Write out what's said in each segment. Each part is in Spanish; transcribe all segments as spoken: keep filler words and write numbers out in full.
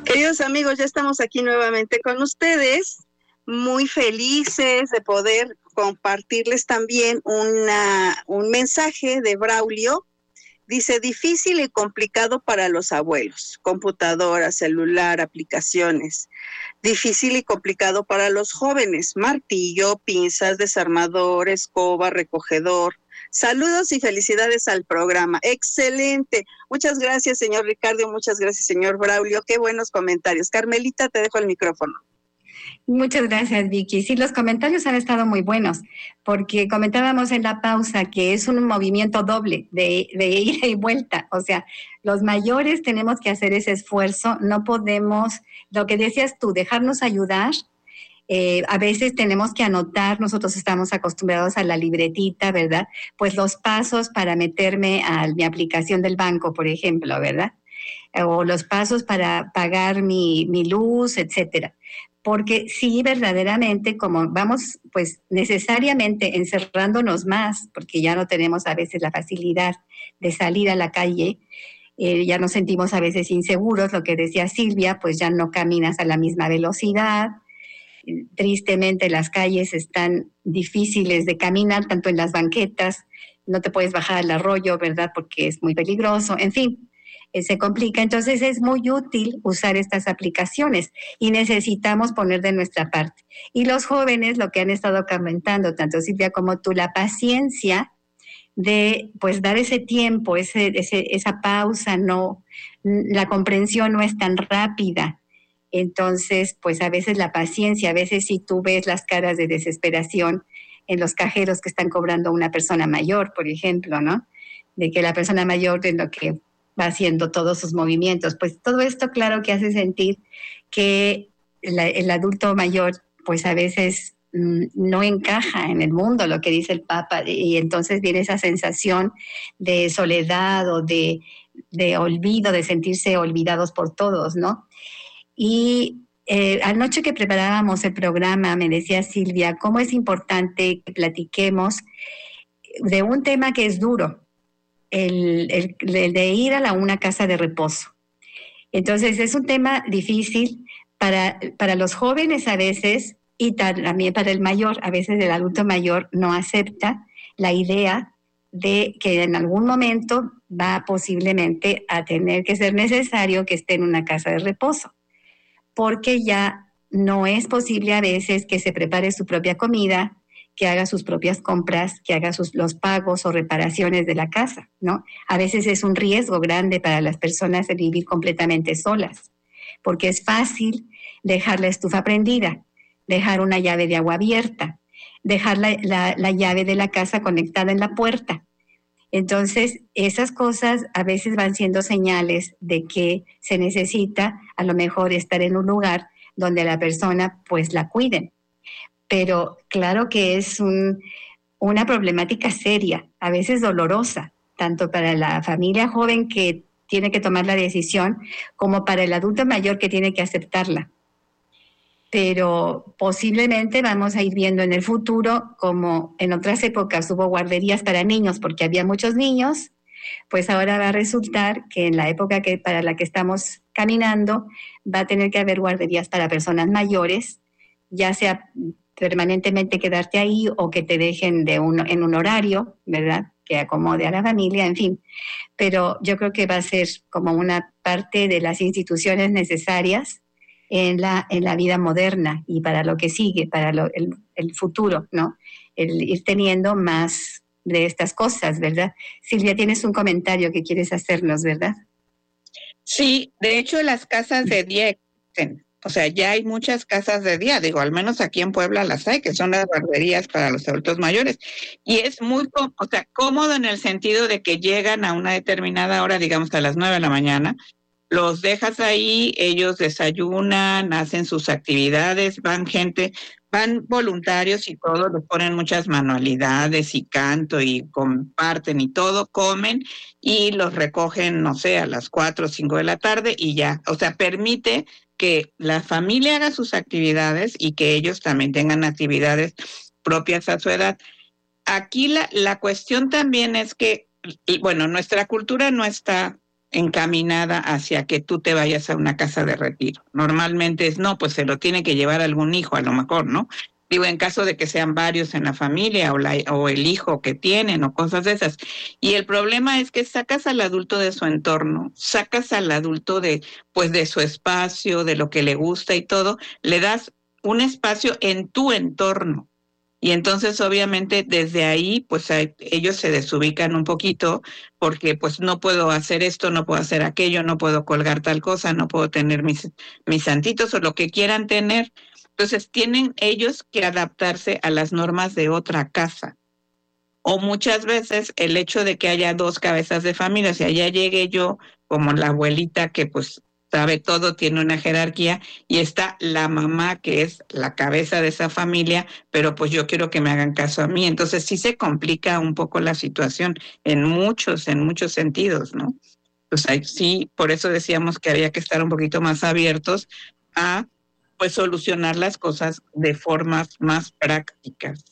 Queridos amigos, ya estamos aquí nuevamente con ustedes, muy felices de poder compartirles también una, un mensaje de Braulio. Dice, difícil y complicado para los abuelos, computadora, celular, aplicaciones. Difícil y complicado para los jóvenes, martillo, pinzas, desarmador, escoba, recogedor. Saludos y felicidades al programa. Excelente. Muchas gracias, señor Ricardo. Muchas gracias, señor Braulio. Qué buenos comentarios. Carmelita, te dejo el micrófono. Muchas gracias, Vicky. Sí, los comentarios han estado muy buenos, porque comentábamos en la pausa que es un movimiento doble de, de ida y vuelta. O sea, los mayores tenemos que hacer ese esfuerzo. No podemos, lo que decías tú, dejarnos ayudar. Eh, a veces tenemos que anotar, nosotros estamos acostumbrados a la libretita, ¿verdad? Pues los pasos para meterme a mi aplicación del banco, por ejemplo, ¿verdad? O los pasos para pagar mi, mi luz, etcétera. Porque sí, verdaderamente, como vamos, pues necesariamente encerrándonos más, porque ya no tenemos a veces la facilidad de salir a la calle, eh, ya nos sentimos a veces inseguros, lo que decía Silvia, pues ya no caminas a la misma velocidad. Tristemente las calles están difíciles de caminar, tanto en las banquetas, no te puedes bajar al arroyo, ¿verdad? Porque es muy peligroso, en fin, eh, se complica. Entonces es muy útil usar estas aplicaciones y necesitamos poner de nuestra parte. Y los jóvenes, lo que han estado comentando, tanto Silvia como tú, la paciencia de pues dar ese tiempo, ese, ese, esa pausa, no, la comprensión no es tan rápida. Entonces, pues a veces la paciencia, a veces si tú ves las caras de desesperación en los cajeros que están cobrando una persona mayor, por ejemplo, ¿no? De que la persona mayor en lo que va haciendo todos sus movimientos, pues todo esto claro que hace sentir que la, el adulto mayor, pues a veces mmm, no encaja en el mundo, lo que dice el Papa, y entonces viene esa sensación de soledad o de, de olvido, de sentirse olvidados por todos, ¿no? Y eh, anoche que preparábamos el programa, me decía Silvia, cómo es importante que platiquemos de un tema que es duro, el, el, el de ir a la, una casa de reposo. Entonces es un tema difícil para, para los jóvenes a veces y también para el mayor. A veces el adulto mayor no acepta la idea de que en algún momento va posiblemente a tener que ser necesario que esté en una casa de reposo, porque ya no es posible a veces que se prepare su propia comida, que haga sus propias compras, que haga sus, los pagos o reparaciones de la casa, ¿no? A veces es un riesgo grande para las personas el vivir completamente solas, porque es fácil dejar la estufa prendida, dejar una llave de agua abierta, dejar la, la, la llave de la casa conectada en la puerta. Entonces, esas cosas a veces van siendo señales de que se necesita a lo mejor estar en un lugar donde la persona pues la cuiden. Pero claro que es un, una problemática seria, a veces dolorosa, tanto para la familia joven que tiene que tomar la decisión como para el adulto mayor que tiene que aceptarla. Pero posiblemente vamos a ir viendo en el futuro, como en otras épocas hubo guarderías para niños porque había muchos niños, pues ahora va a resultar que en la época que, para la que estamos caminando va a tener que haber guarderías para personas mayores, ya sea permanentemente quedarte ahí o que te dejen de un, en un horario, ¿verdad?, que acomode a la familia, en fin. Pero yo creo que va a ser como una parte de las instituciones necesarias en la, en la vida moderna y para lo que sigue, para lo, el, el futuro, ¿no? El ir teniendo más de estas cosas, ¿verdad? Silvia, tienes un comentario que quieres hacernos, ¿verdad? Sí, de hecho las casas de día existen. O sea, ya hay muchas casas de día, digo, al menos aquí en Puebla las hay, que son las guarderías para los adultos mayores. Y es muy, o sea, cómodo en el sentido de que llegan a una determinada hora, digamos a las nueve de la mañana, los dejas ahí, ellos desayunan, hacen sus actividades, van gente, van voluntarios y todo, les ponen muchas manualidades y canto y comparten y todo, comen y los recogen, no sé, a las cuatro o cinco de la tarde y ya. O sea, permite que la familia haga sus actividades y que ellos también tengan actividades propias a su edad. Aquí la, la cuestión también es que, y bueno, nuestra cultura no está encaminada hacia que tú te vayas a una casa de retiro. Normalmente es, no, pues se lo tiene que llevar algún hijo, a lo mejor, ¿no? Digo, en caso de que sean varios en la familia o, la, o el hijo que tienen o cosas de esas. Y el problema es que sacas al adulto de su entorno, sacas al adulto de, pues, de su espacio, de lo que le gusta y todo, le das un espacio en tu entorno. Y entonces, obviamente, desde ahí, pues hay, ellos se desubican un poquito porque, pues, no puedo hacer esto, no puedo hacer aquello, no puedo colgar tal cosa, no puedo tener mis, mis santitos o lo que quieran tener. Entonces, tienen ellos que adaptarse a las normas de otra casa. O muchas veces el hecho de que haya dos cabezas de familia, o sea, ya llegue yo como la abuelita que, pues, sabe todo, tiene una jerarquía, y está la mamá que es la cabeza de esa familia, pero pues yo quiero que me hagan caso a mí. Entonces sí se complica un poco la situación en muchos, en muchos sentidos, ¿no? Pues ahí, sí, por eso decíamos que había que estar un poquito más abiertos a, pues, solucionar las cosas de formas más prácticas.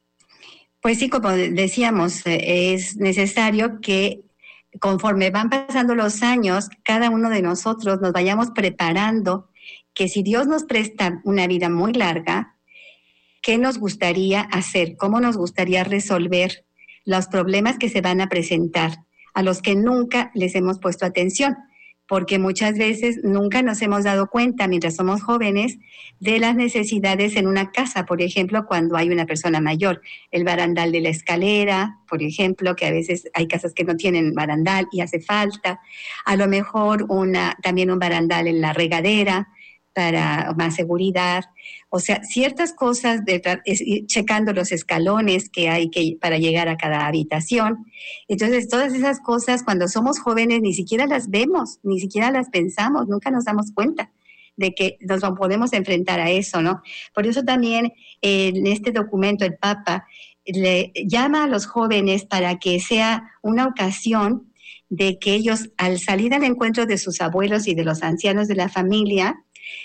Pues sí, como decíamos, es necesario que conforme van pasando los años, cada uno de nosotros nos vayamos preparando, que si Dios nos presta una vida muy larga, ¿qué nos gustaría hacer? ¿Cómo nos gustaría resolver los problemas que se van a presentar, a los que nunca les hemos puesto atención? Porque muchas veces nunca nos hemos dado cuenta, mientras somos jóvenes, de las necesidades en una casa. Por ejemplo, cuando hay una persona mayor, el barandal de la escalera, por ejemplo, que a veces hay casas que no tienen barandal y hace falta. A lo mejor una, también un barandal en la regadera para más seguridad. O sea, ciertas cosas, de, checando los escalones que hay que para llegar a cada habitación. Entonces, todas esas cosas, cuando somos jóvenes, ni siquiera las vemos, ni siquiera las pensamos, nunca nos damos cuenta de que nos podemos enfrentar a eso, ¿no? Por eso también eh, en este documento el Papa le llama a los jóvenes para que sea una ocasión de que ellos, al salir al encuentro de sus abuelos y de los ancianos de la familia,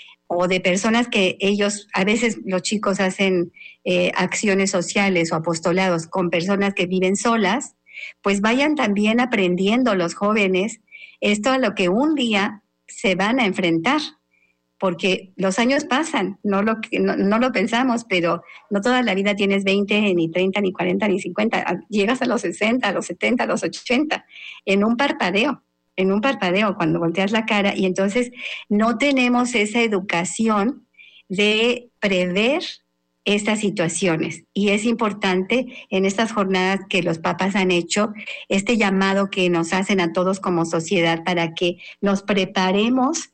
o de personas que ellos, a veces los chicos hacen eh, acciones sociales o apostolados con personas que viven solas, pues vayan también aprendiendo los jóvenes esto a lo que un día se van a enfrentar, porque los años pasan, no lo, no, no lo pensamos, pero no toda la vida tienes veinte, ni treinta, ni cuarenta, ni cincuenta, llegas a los sesenta, a los setenta, a los ochenta, en un parpadeo. en un parpadeo cuando volteas la cara, y entonces no tenemos esa educación de prever estas situaciones. Y es importante en estas jornadas que los papas han hecho, este llamado que nos hacen a todos como sociedad para que nos preparemos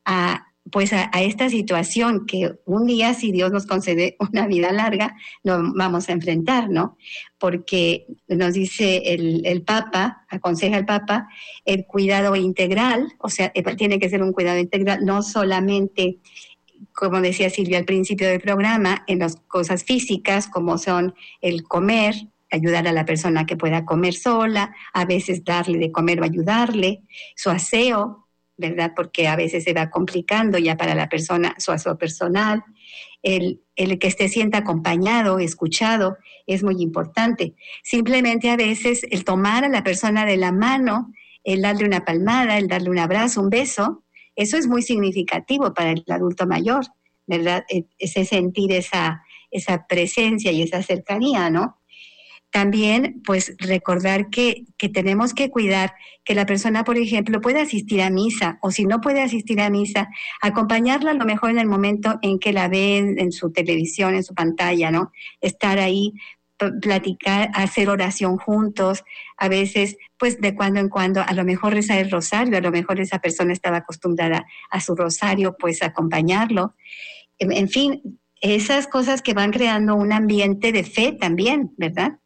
a pues a, a esta situación que un día, si Dios nos concede una vida larga, nos vamos a enfrentar, ¿no? Porque nos dice el, el Papa, aconseja el Papa, el cuidado integral, o sea, tiene que ser un cuidado integral, no solamente, como decía Silvia al principio del programa, en las cosas físicas, como son el comer, ayudar a la persona que pueda comer sola, a veces darle de comer o ayudarle, su aseo, ¿verdad? Porque a veces se va complicando ya para la persona, su aseo personal, el, el que se sienta acompañado, escuchado, es muy importante. Simplemente a veces el tomar a la persona de la mano, el darle una palmada, el darle un abrazo, un beso, eso es muy significativo para el adulto mayor, ¿verdad? Ese sentir esa, esa presencia y esa cercanía, ¿no? También, pues, recordar que, que tenemos que cuidar que la persona, por ejemplo, pueda asistir a misa, o si no puede asistir a misa, acompañarla a lo mejor en el momento en que la ve en, en su televisión, en su pantalla, ¿no? Estar ahí, platicar, hacer oración juntos, a veces, pues, de cuando en cuando, a lo mejor rezar el rosario, a lo mejor esa persona estaba acostumbrada a su rosario, pues, acompañarlo. En, en fin, esas cosas que van creando un ambiente de fe también, ¿verdad?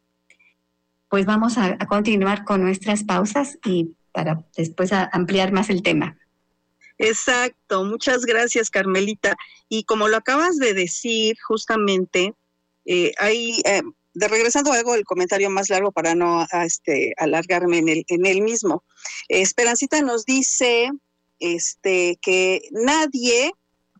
Pues vamos a, a continuar con nuestras pausas y para después ampliar más el tema. Exacto, muchas gracias, Carmelita. Y como lo acabas de decir, justamente, eh, hay, eh, de regresando a algo, el comentario más largo para no a, este, alargarme en el, en el mismo. Eh, Esperancita nos dice este, que nadie,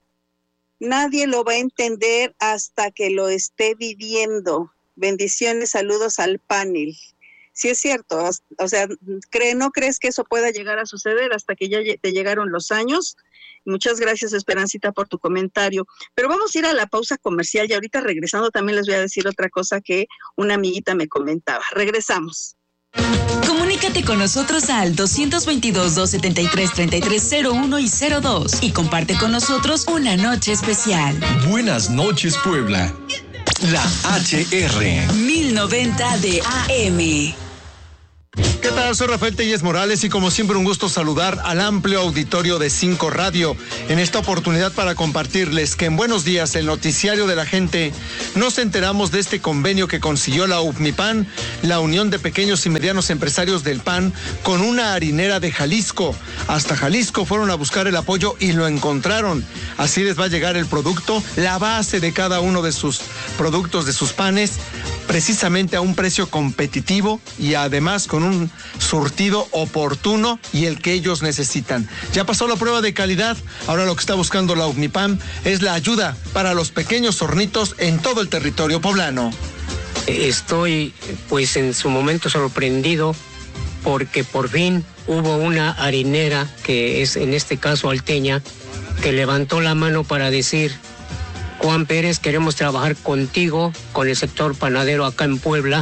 nadie lo va a entender hasta que lo esté viviendo. Bendiciones, saludos al panel. sí es cierto, o sea, ¿cree, ¿no crees que eso pueda llegar a suceder hasta que ya te llegaron los años? Muchas gracias, Esperancita, por tu comentario. Pero vamos a ir a la pausa comercial y ahorita regresando también les voy a decir otra cosa que una amiguita me comentaba. Regresamos. Comunícate con nosotros al dos veintidós, dos setenta y tres, treinta y tres cero uno y cero dos y comparte con nosotros una noche especial. Buenas noches, Puebla. La H R mil noventa de A M. ¿Qué tal? Soy Rafael Telles Morales y como siempre un gusto saludar al amplio auditorio de cinco Radio en esta oportunidad para compartirles que en Buenos Días, el noticiario de la gente, nos enteramos de este convenio que consiguió la U P M I P A N, la Unión de Pequeños y Medianos Empresarios del P A N, con una harinera de Jalisco. Hasta Jalisco fueron a buscar el apoyo y lo encontraron. Así les va a llegar el producto, la base de cada uno de sus productos, de sus panes, precisamente a un precio competitivo y además con un surtido oportuno y el que ellos necesitan. Ya pasó la prueba de calidad, ahora lo que está buscando la U P M I P A N es la ayuda para los pequeños hornitos en todo el territorio poblano. Estoy pues en su momento sorprendido porque por fin hubo una harinera, que es en este caso alteña, que levantó la mano para decir: Juan Pérez, queremos trabajar contigo, con el sector panadero acá en Puebla.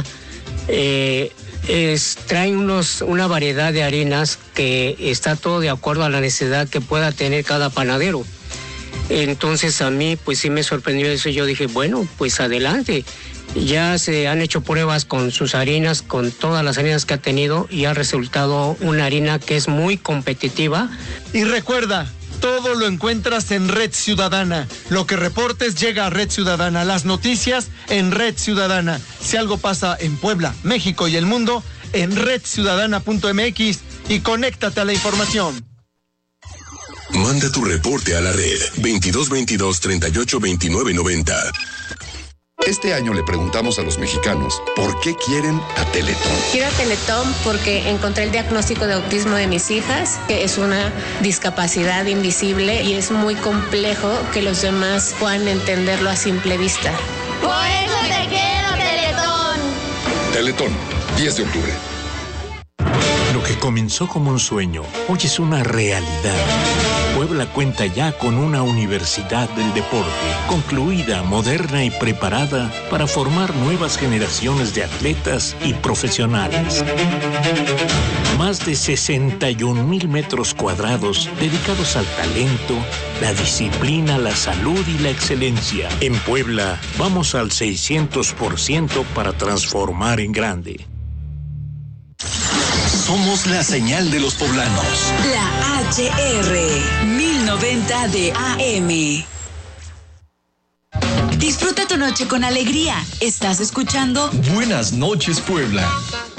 Eh, es, traen unos, una variedad de harinas que está todo de acuerdo a la necesidad que pueda tener cada panadero. Entonces a mí pues sí me sorprendió eso. Yo dije, bueno, pues adelante. Ya se han hecho pruebas con sus harinas, con todas las harinas que ha tenido, y ha resultado una harina que es muy competitiva. Y recuerda, todo lo encuentras en Red Ciudadana. Lo que reportes llega a Red Ciudadana. Las noticias en Red Ciudadana. Si algo pasa en Puebla, México y el mundo, en red ciudadana punto m x y conéctate a la información. Manda tu reporte a la red veintidós veintidós, treinta y ocho, veintinueve, noventa. Este año le preguntamos a los mexicanos por qué quieren a Teletón. Quiero a Teletón porque encontré el diagnóstico de autismo de mis hijas, que es una discapacidad invisible y es muy complejo que los demás puedan entenderlo a simple vista. Por eso te quiero, Teletón. Teletón, diez de octubre. Lo que comenzó como un sueño, hoy es una realidad. Puebla cuenta ya con una universidad del deporte, concluida, moderna y preparada para formar nuevas generaciones de atletas y profesionales. Más de sesenta y un mil metros cuadrados dedicados al talento, la disciplina, la salud y la excelencia. En Puebla, vamos al seiscientos por ciento para transformar en grande. Somos la señal de los poblanos. La H R mil noventa de A M. Disfruta tu noche con alegría. Estás escuchando Buenas noches, Puebla.